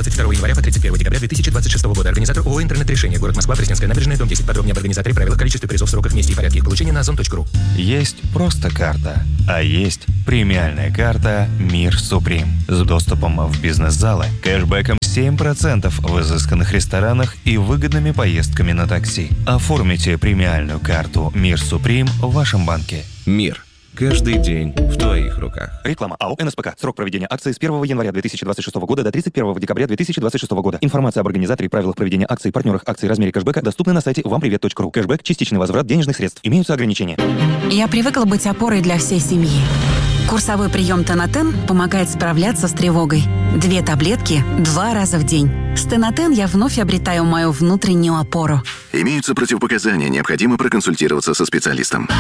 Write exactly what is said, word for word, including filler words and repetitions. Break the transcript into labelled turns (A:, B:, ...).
A: двадцать второго января по тридцать первого декабря две тысячи двадцать шестого года. Организатор ООО «Интернет-решение». Город Москва, Пресненская набережная, дом десять. Подробнее об организаторе, правилах, количестве призов, сроках, месте и порядке их получения на озон точка ру.
B: Есть просто карта, а есть премиальная карта «Мир Суприм» с доступом в бизнес-залы, кэшбэком семь процентов в изысканных ресторанах и выгодными поездками на такси. Оформите премиальную карту «Мир Суприм» в вашем банке.
C: Мир. Каждый день в твоих руках.
B: Реклама АО «эн эс пэ ка». Срок проведения акции с первого января две тысячи двадцать шестого года до тридцать первого декабря две тысячи двадцать шестого года. Информация об организаторе, правилах проведения акций, партнерах акций, размере кэшбэка доступны на сайте вам привет точка ру. Кэшбэк – частичный возврат денежных средств. Имеются ограничения.
D: Я привыкла быть опорой для всей семьи. Курсовой прием Тонатен помогает справляться с тревогой. Две таблетки два раза в день. С Тонатен я вновь обретаю мою внутреннюю опору.
E: Имеются противопоказания, необходимо проконсультироваться со специалистом.